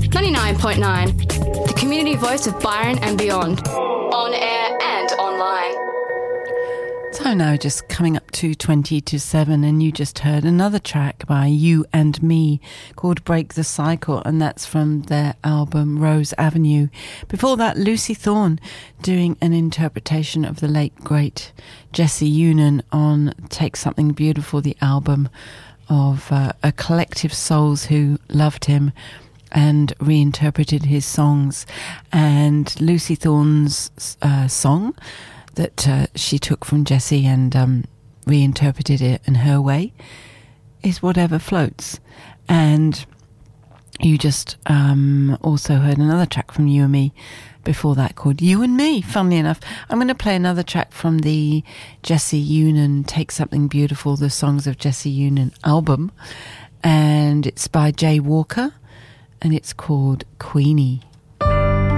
99.9, the community voice of Byron and beyond. On air and online. So now just coming up to 20 to 7, and you just heard another track by You and Me called Break the Cycle, and that's from their album Rose Avenue. Before that, Lucy Thorne doing an interpretation of the late great Jesse Unen on Take Something Beautiful, the album of a collective souls who loved him and reinterpreted his songs. And Lucy Thorne's song that she took from Jessie and reinterpreted it in her way is Whatever Floats. And you just also heard another track from You and Me before that called You and Me. Funnily enough, I'm going to play another track from the Jesse Unen Take Something Beautiful, the Songs of Jesse Unen album, and it's by Jay Walker and it's called Queenie.